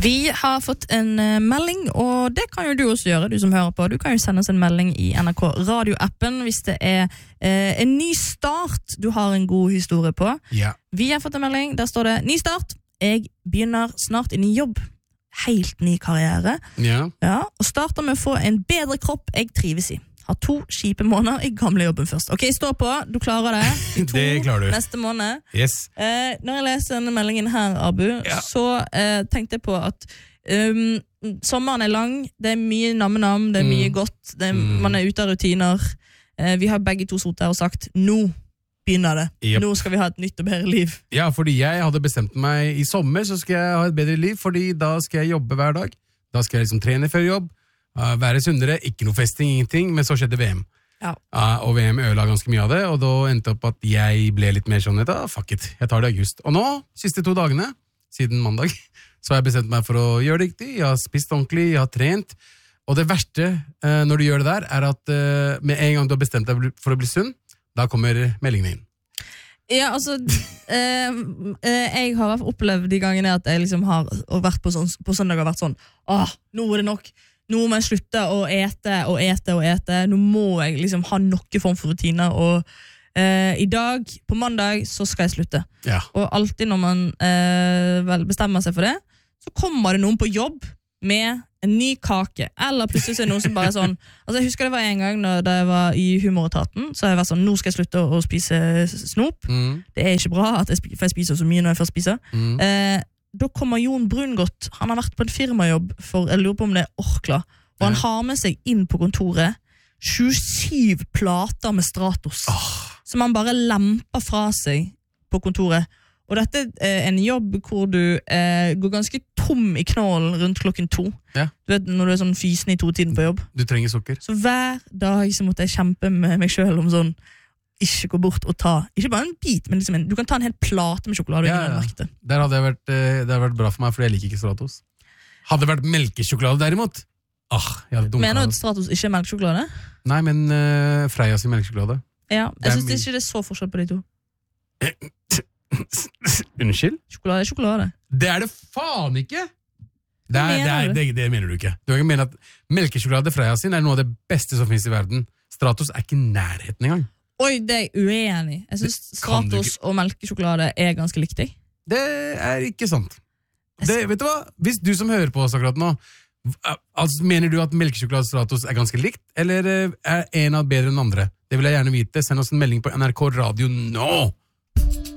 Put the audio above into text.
Vi har fått en melding, og det kan jo du også gjøre, du som hører på. Du kan jo sende oss en melding i NRK Radio-appen hvis det er en ny start du har en god historie på. Ja. Vi har fått en melding, der står det ny start. Jeg begynner snart inn i jobb. Helt ny karriere. Ja. Ja, og starter med å få en bedre kropp jeg trives i. Har 2 kjipe måneder i gamle jobben først. Ok, stå på, du klarer det. I 2 Det klarer du. neste måned. Yes. Når jeg leser denne meldingen her, Abu, så tenkte jeg på at sommeren er lang, det er mye namme-nam, det er mye godt, man er ute av rutiner. Vi har begge to sittet her og sagt, nå begynner det. Yep. Nå skal vi ha et nytt og bedre liv. Ja, fordi jeg hadde bestemt meg i sommer, så skal jeg ha et bedre liv, fordi da skal jeg jobbe hver dag. Da skal jeg liksom trene før jobb, være sunnere, ikke noe festing, ingenting, men så skjedde VM. Ja. Og VM ødela ganske mye av det, og da endte opp at jeg ble litt mer sånn, fuck it, jeg tar det i august. Og nå, siste 2 dagene, siden mandag, så har jeg bestemt meg for å gjøre det riktig, jeg har spist ordentlig, jeg har trent, og det verste når du gjør det der, er at med en gang du har bestemt deg for å bli sunn, da kommer meldingen inn. Ja, altså jeg har opplevd de gangene at jeg liksom har vært på søndag og vært sånn, nå er det nok, nå må jeg slutte å ete, nå må jeg liksom ha noen form for rutiner, og i dag, på mandag, så skal jeg slutte. Ja. Og alltid når man vel bestemmer seg for det, så kommer det noen på jobb med en ny kake, eller plutselig så er det noen som bare er sånn, altså jeg husker det var en gang da jeg var i humoretaten, så har jeg vært sånn, nå skal jeg slutte å spise snop, det er ikke bra for jeg spiser så mye når jeg først spiser. Da kommer Jon Brungot, han har vært på en firmajobb for, jeg lurer på om det er Orkla, og han har med seg inn på kontoret 27 plater med Stratos, som han bare lemper fra seg på kontoret. Og dette er en jobb hvor du går ganske tom i knålen rundt 2:00. Ja. Du vet, når du er sånn fysen i 2-tiden på jobb. Du trenger sukker. Så hver dag så måtte jeg kjempe med meg selv om sånn, ikke gå bort og ta, ikke bare en bit, men liksom du kan ta en hel plate med sjokolade. Ja. Der hadde jeg vært, det hadde vært bra for meg, for jeg liker ikke Stratos. Hadde det vært melkesjokolade derimot, jeg hadde dunket. Mener du at Stratos ikke er melkesjokolade? Nei, men Freia sin melkesjokolade. Ja, jeg synes ikke det er så forskjell på de to. Unnskyld? Sjokolade er sjokolade. Det er det faen ikke! Det mener du ikke. Du mener at melkesjokolade Freia sin er noe av det beste som finnes i verden. Stratos er ikke i nærheten engang. Oi, det er jeg uenig. Jeg synes Stratos og melkesjokolade er ganske liktig. Det er ikke sant. Vet du hva? Hvis du som hører på oss akkurat nå, mener du at melkesjokolade Stratos er ganske likt, eller er en av bedre enn andre? Det vil jeg gjerne vite. Send oss en melding på NRK Radio nå!